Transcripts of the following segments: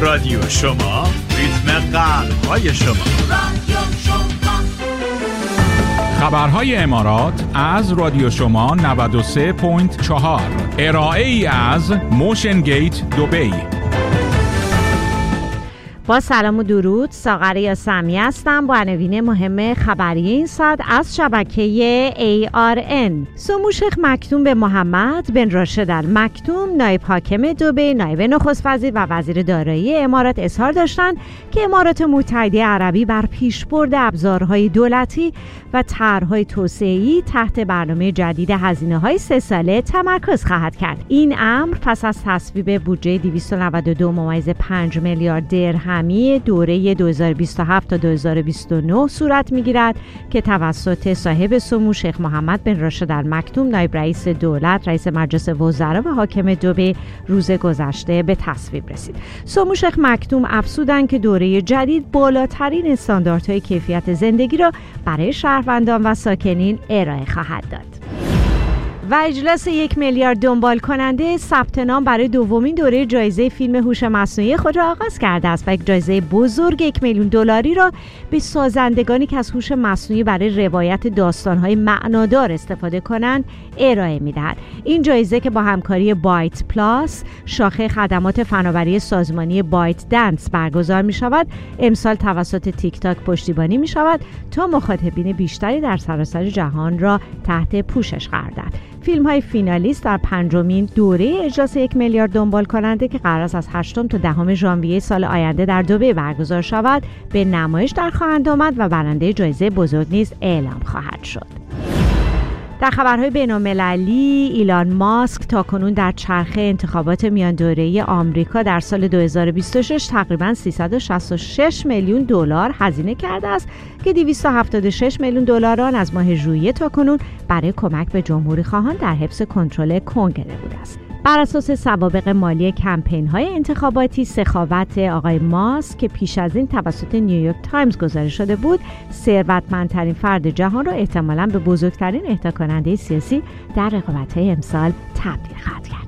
رادیو شما، ریتم قلب‌های شما. رادیو شما. خبرهای امارات از رادیو شما 93.4. ارائه ای از موشن گیت دبی. با سلام و درود، ساغر یاسمی هستم با عناوین مهم خبری این ساعت از شبکه ARN. سمو شیخ مکتوم به محمد بن راشد ال مکتوم نایب حاکم دبی، نایب نخست وزیر و وزیر دارایی امارات اظهار داشتند که امارات متحده عربی بر پیشبرد ابزارهای دولتی و طرح‌های توسعه‌ای تحت برنامه جدید هزینه‌های 3 ساله تمرکز خواهد کرد. این امر پس از تصویب بودجه 292.5 میلیارد درهم دوره 2027 تا 2029 صورت می‌گیرد که توسط صاحب سمو شیخ محمد بن راشد ال مکتوم نایب رئیس دولت، رئیس مجلس وزرا و حاکم دبی روز گذشته به تصویب رسید. سمو شیخ مکتوم افزودند که دوره جدید بالاترین استانداردهای کیفیت زندگی را برای شهروندان و ساکنین ارائه خواهد داد. و اجلاس 1 میلیارد دنبال کننده ثبت نام برای دومین دوره جایزه فیلم هوش مصنوعی خود را آغاز کرده است و یک جایزه بزرگ 1 میلیون دلاری را به سازندگانی که از هوش مصنوعی برای روایت داستان‌های معنادار استفاده کنند ارائه می‌دهد. این جایزه که با همکاری بایت پلاس، شاخه خدمات فناوری سازمانی بایت دنس برگزار می‌شود، امسال توسط تیک تاک پشتیبانی می‌شود تا مخاطبین بیشتری در سراسر جهان را تحت پوشش قرار دهد. فیلم‌های فینالیست در 5مین دوره اجلاس 1 میلیارد دنبال کننده که قرار است از 8 تا 10 ژانویه سال آینده در دبی برگزار شود به نمایش در خواهند آمد و برنده جایزه بزرگ نیز اعلام خواهد شد. در خبرهای بین‌المللی، ایلان ماسک تاکنون در چرخه انتخابات میان دوره‌ای آمریکا در سال 2026 تقریباً 366 میلیون دلار هزینه کرده است که 276 میلیون دلار آن از ماه ژوئیه تاکنون برای کمک به جمهوری‌خواهان در حفظ کنترل کنگره بوده است. بر اساس سوابق مالی کمپین‌های انتخاباتی، سخاوت آقای ماسک که پیش از این توسط نیویورک تایمز گزارش شده بود، ثروتمندترین فرد جهان را احتمالاً به بزرگترین اهداکننده سیاسی در رقابت‌های امسال تبدیل خواهد کرد.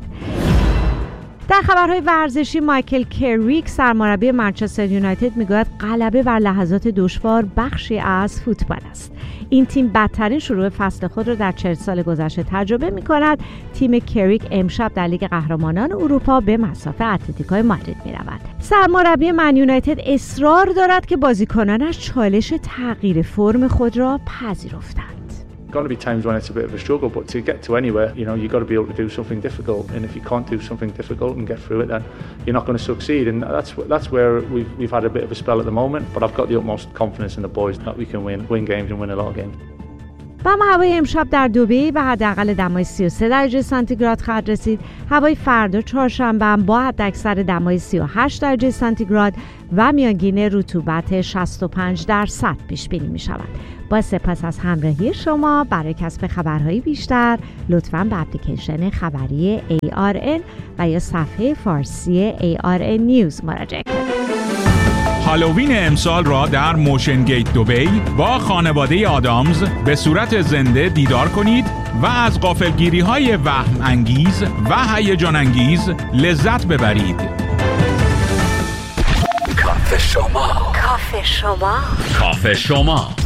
در خبرهای ورزشی، مایکل کریک سرمربی منچستر یونایتد میگوید غلبه بر لحظات دشوار بخشی از فوتبال است. این تیم بدترین شروع فصل خود را در 40 سال گذشته تجربه می‌کند. تیم کریک امشب در لیگ قهرمانان اروپا به مصاف اتلتیکو مادرید می‌رود. سرمربی من یونایتد اصرار دارد که بازیکنانش چالش تغییر فرم خود را پذیرفتند. Going to be times when it's a bit of a struggle, but to get to anywhere, you got to be able to do something difficult, and if you can't do something difficult and get through it, then you're not going to succeed, and that's where we've had a bit of a spell at the moment, but I've got the utmost confidence in the boys that we can win games and win a lot of games. و هوای امشب در دبی به حداقل دمای 33 درجه سانتیگراد خواهد رسید. هوای فردا چهارشنبه با حداکثر دمای 38 درجه سانتیگراد و میانگین رطوبت 65% پیش بینی می شود. با سپاس از همراهی شما. برای کسب خبرهای بیشتر لطفاً به اپلیکیشن خبری ARN و یا صفحه فارسی ARN نیوز مراجعه کنید. هالووین امسال را در موشن گیت دبی با خانواده آدامز به صورت زنده دیدار کنید و از غافلگیری‌های وهم انگیز و هیجان انگیز لذت ببرید. کافه شما. کافه شما.